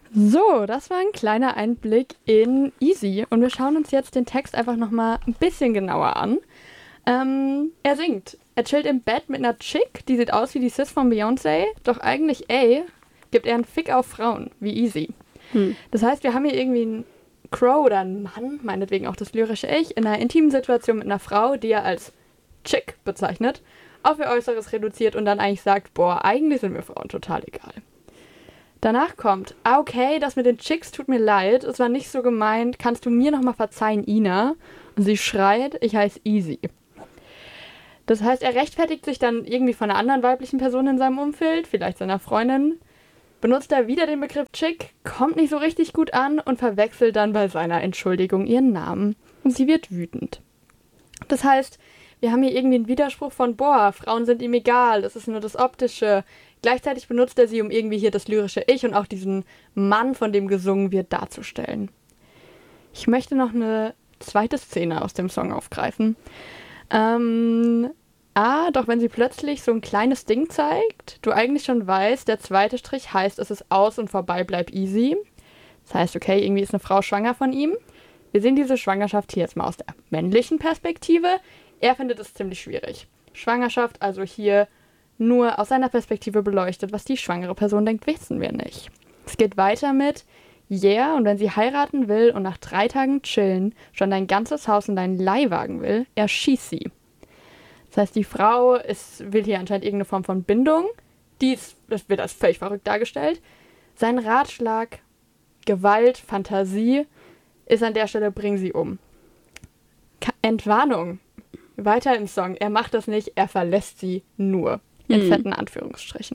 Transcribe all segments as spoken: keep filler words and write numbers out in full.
So, das war ein kleiner Einblick in Easy und wir schauen uns jetzt den Text einfach nochmal ein bisschen genauer an. Ähm, er singt, er chillt im Bett mit einer Chick, die sieht aus wie die Sis von Beyoncé, doch eigentlich, ey, gibt er einen Fick auf Frauen, wie Easy. Hm. Das heißt, wir haben hier irgendwie einen Crow oder einen Mann, meinetwegen auch das lyrische Ich, in einer intimen Situation mit einer Frau, die er als Chick bezeichnet, auf ihr Äußeres reduziert und dann eigentlich sagt, boah, eigentlich sind mir Frauen total egal. Danach kommt, ah, okay, das mit den Chicks tut mir leid, es war nicht so gemeint, kannst du mir nochmal verzeihen, Ina? Und sie schreit, ich heiße Easy. Das heißt, er rechtfertigt sich dann irgendwie von einer anderen weiblichen Person in seinem Umfeld, vielleicht seiner Freundin, benutzt er wieder den Begriff Chick, kommt nicht so richtig gut an und verwechselt dann bei seiner Entschuldigung ihren Namen. Und sie wird wütend. Das heißt, wir haben hier irgendwie einen Widerspruch von, boah, Frauen sind ihm egal, es ist nur das Optische. Gleichzeitig benutzt er sie, um irgendwie hier das lyrische Ich und auch diesen Mann, von dem gesungen wird, darzustellen. Ich möchte noch eine zweite Szene aus dem Song aufgreifen. Ähm, ah, doch wenn sie plötzlich so ein kleines Ding zeigt, du eigentlich schon weißt, der zweite Strich heißt, es ist aus und vorbei, bleib easy. Das heißt, okay, irgendwie ist eine Frau schwanger von ihm. Wir sehen diese Schwangerschaft hier jetzt mal aus der männlichen Perspektive. Er findet es ziemlich schwierig. Schwangerschaft also hier nur aus seiner Perspektive beleuchtet. Was die schwangere Person denkt, wissen wir nicht. Es geht weiter mit, yeah, und wenn sie heiraten will und nach drei Tagen chillen schon dein ganzes Haus in deinen Leihwagen will, erschieß sie. Das heißt, die Frau ist, will hier anscheinend irgendeine Form von Bindung. Dies das wird als völlig verrückt dargestellt. Sein Ratschlag, Gewalt, Fantasie ist an der Stelle, bring sie um. Ka- Entwarnung. Weiter im Song. Er macht das nicht, er verlässt sie nur. In Hm. fetten Anführungsstrichen.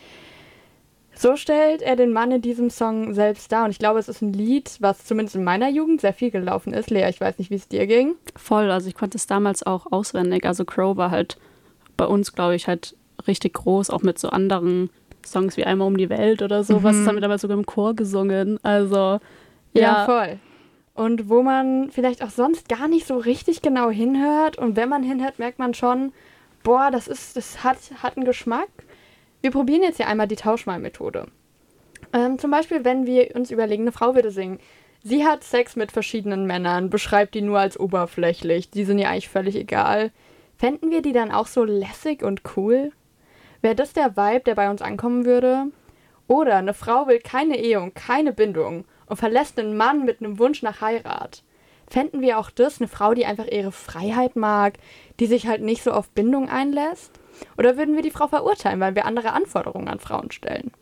So stellt er den Mann in diesem Song selbst dar. Und ich glaube, es ist ein Lied, was zumindest in meiner Jugend sehr viel gelaufen ist. Lea, ich weiß nicht, wie es dir ging. Voll, also ich konnte es damals auch auswendig. Also Crow war halt bei uns, glaube ich, halt richtig groß, auch mit so anderen Songs wie Einmal um die Welt oder so. Mhm. Was haben wir damals sogar im Chor gesungen. Also, Ja, ja. voll. Und wo man vielleicht auch sonst gar nicht so richtig genau hinhört. Und wenn man hinhört, merkt man schon, boah, das ist, das hat, hat einen Geschmack. Wir probieren jetzt hier einmal die Tauschmalmethode. Ähm, zum Beispiel, wenn wir uns überlegen, eine Frau würde singen. Sie hat Sex mit verschiedenen Männern, beschreibt die nur als oberflächlich. Die sind ihr eigentlich völlig egal. Fänden wir die dann auch so lässig und cool? Wäre das der Vibe, der bei uns ankommen würde? Oder eine Frau will keine Ehe und keine Bindung und verlässt einen Mann mit einem Wunsch nach Heirat. Fänden wir auch das eine Frau, die einfach ihre Freiheit mag, die sich halt nicht so auf Bindung einlässt? Oder würden wir die Frau verurteilen, weil wir andere Anforderungen an Frauen stellen?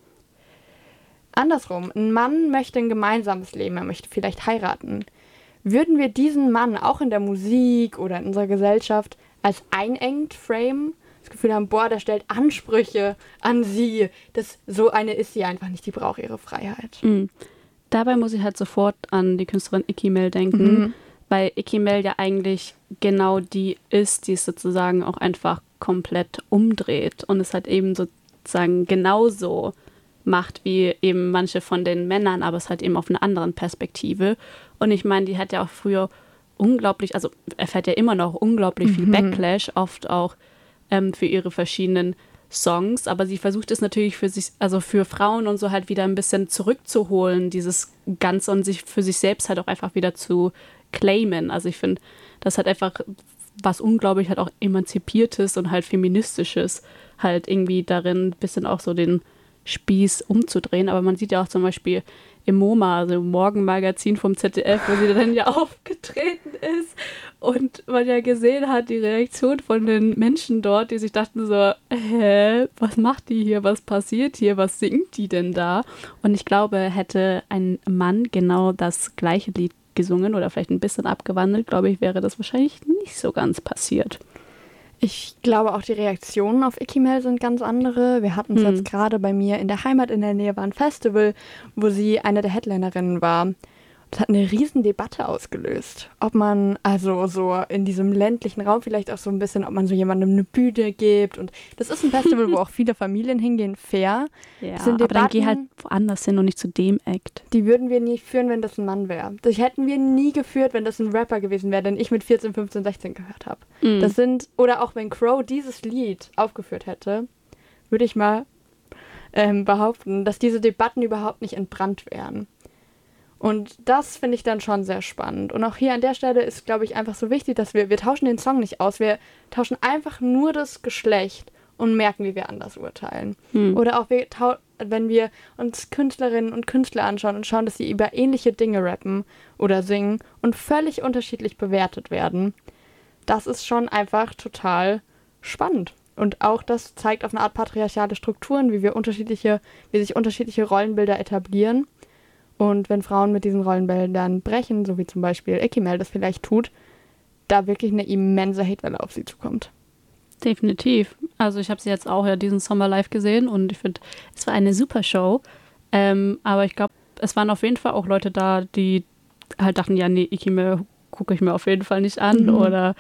Andersrum, ein Mann möchte ein gemeinsames Leben, er möchte vielleicht heiraten. Würden wir diesen Mann auch in der Musik oder in unserer Gesellschaft als einengt framen? Das Gefühl haben, boah, der stellt Ansprüche an sie. Das, so eine ist sie einfach nicht, die braucht ihre Freiheit. Mhm. Dabei muss ich halt sofort an die Künstlerin Icky Mel denken, Mhm. weil Icky Mel ja eigentlich genau die ist, die es sozusagen auch einfach komplett umdreht und es halt eben sozusagen genauso macht wie eben manche von den Männern, aber es halt eben auf einer anderen Perspektive. Und ich meine, die hat ja auch früher unglaublich, also erfährt ja immer noch unglaublich viel Mhm. Backlash, oft auch ähm, für ihre verschiedenen Songs, aber sie versucht es natürlich für sich, also für Frauen und so halt wieder ein bisschen zurückzuholen, dieses Ganze und sich für sich selbst halt auch einfach wieder zu claimen. Also ich finde, das hat einfach was unglaublich halt auch Emanzipiertes und halt Feministisches halt irgendwie darin, ein bisschen auch so den Spieß umzudrehen. Aber man sieht ja auch zum Beispiel im MoMA, also im Morgenmagazin vom Z D F, wo sie dann ja aufgetreten ist und man ja gesehen hat, die Reaktion von den Menschen dort, die sich dachten so, hä, was macht die hier, was passiert hier, was singt die denn da? Und ich glaube, hätte ein Mann genau das gleiche Lied gesungen oder vielleicht ein bisschen abgewandelt, glaube ich, wäre das wahrscheinlich nicht so ganz passiert. Ich glaube auch die Reaktionen auf Icky Mel sind ganz andere. Wir hatten es Hm. jetzt gerade bei mir in der Heimat in der Nähe war ein Festival, wo sie eine der Headlinerinnen war. Das hat eine riesen Debatte ausgelöst. Ob man also so in diesem ländlichen Raum vielleicht auch so ein bisschen, ob man so jemandem eine Bühne gibt. Und das ist ein Festival, wo auch viele Familien hingehen, fair. Ja, Das sind aber dann geh Debatten- halt woanders hin und nicht zu dem Act. Die würden wir nie führen, wenn das ein Mann wäre. Das hätten wir nie geführt, wenn das ein Rapper gewesen wäre, den ich mit vierzehn, fünfzehn, sechzehn gehört habe. Mhm. Das sind, oder auch wenn Crow dieses Lied aufgeführt hätte, würde ich mal ähm, behaupten, dass diese Debatten überhaupt nicht entbrannt wären. Und das finde ich dann schon sehr spannend. Und auch hier an der Stelle ist, glaube ich, einfach so wichtig, dass wir, wir tauschen den Song nicht aus. Wir tauschen einfach nur das Geschlecht und merken, wie wir anders urteilen. Hm. Oder auch, wir tau- wenn wir uns Künstlerinnen und Künstler anschauen und schauen, dass sie über ähnliche Dinge rappen oder singen und völlig unterschiedlich bewertet werden. Das ist schon einfach total spannend. Und auch das zeigt auf eine Art patriarchale Strukturen, wie wir unterschiedliche, wie sich unterschiedliche Rollenbilder etablieren. Und wenn Frauen mit diesen Rollenbildern brechen, so wie zum Beispiel Ikimel das vielleicht tut, da wirklich eine immense Hatewelle auf sie zukommt. Definitiv. Also ich habe sie jetzt auch ja diesen Sommer live gesehen und ich finde, es war eine super Show. Ähm, aber ich glaube, es waren auf jeden Fall auch Leute da, die halt dachten, ja, nee, Ikimel gucke ich mir auf jeden Fall nicht an. Mhm. Oder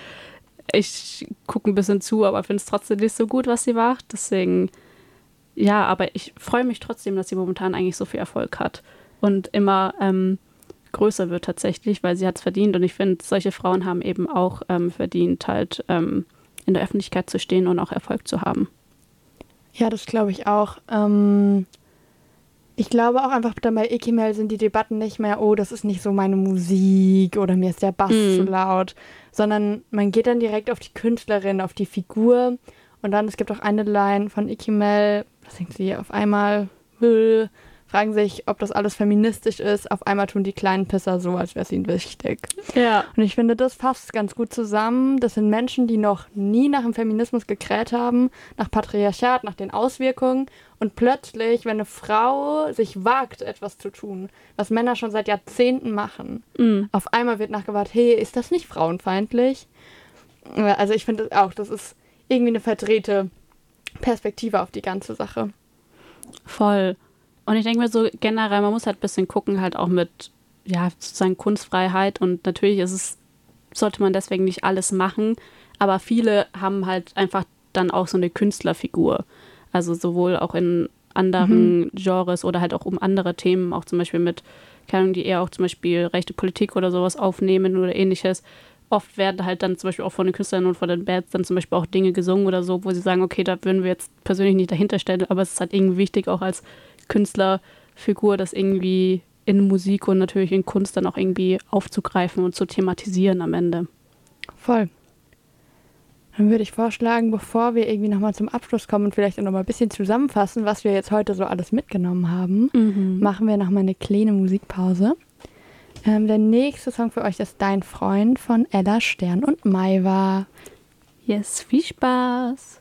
ich gucke ein bisschen zu, aber finde es trotzdem nicht so gut, was sie macht. Deswegen, ja, aber ich freue mich trotzdem, dass sie momentan eigentlich so viel Erfolg hat. Und immer ähm, größer wird tatsächlich, weil sie hat es verdient. Und ich finde, solche Frauen haben eben auch ähm, verdient, halt ähm, in der Öffentlichkeit zu stehen und auch Erfolg zu haben. Ja, das glaube ich auch. Ähm, ich glaube auch einfach, dann bei Ikimel sind die Debatten nicht mehr, oh, das ist nicht so meine Musik oder mir ist der Bass mm. zu laut, sondern man geht dann direkt auf die Künstlerin, auf die Figur. Und dann, es gibt auch eine Line von Ikimel, da singt sie auf einmal, will, fragen sich, ob das alles feministisch ist. Auf einmal tun die kleinen Pisser so, als wäre es ihnen wichtig. Ja. Und ich finde, das fasst ganz gut zusammen. Das sind Menschen, die noch nie nach dem Feminismus gekräht haben, nach Patriarchat, nach den Auswirkungen. Und plötzlich, wenn eine Frau sich wagt, etwas zu tun, was Männer schon seit Jahrzehnten machen, mm. auf einmal wird nachgefragt, hey, ist das nicht frauenfeindlich? Also ich finde auch, das ist irgendwie eine verdrehte Perspektive auf die ganze Sache. Voll. Und ich denke mir so generell, man muss halt ein bisschen gucken, halt auch mit, ja, sozusagen Kunstfreiheit. Und natürlich ist es, sollte man deswegen nicht alles machen. Aber viele haben halt einfach dann auch so eine Künstlerfigur. Also sowohl auch in anderen mhm. Genres oder halt auch um andere Themen, auch zum Beispiel mit, keine Ahnung, die eher auch zum Beispiel rechte Politik oder sowas aufnehmen oder ähnliches. Oft werden halt dann zum Beispiel auch von den Künstlern und von den Bands dann zum Beispiel auch Dinge gesungen oder so, wo sie sagen, okay, da würden wir jetzt persönlich nicht dahinter stellen, aber es ist halt irgendwie wichtig, auch als Künstlerfigur, das irgendwie in Musik und natürlich in Kunst dann auch irgendwie aufzugreifen und zu thematisieren am Ende. Voll. Dann würde ich vorschlagen, bevor wir irgendwie nochmal zum Abschluss kommen und vielleicht auch nochmal ein bisschen zusammenfassen, was wir jetzt heute so alles mitgenommen haben, mhm. machen wir nochmal eine kleine Musikpause. Ähm, der nächste Song für euch ist Dein Freund von Ella Stern und Maiva. Yes, viel Spaß!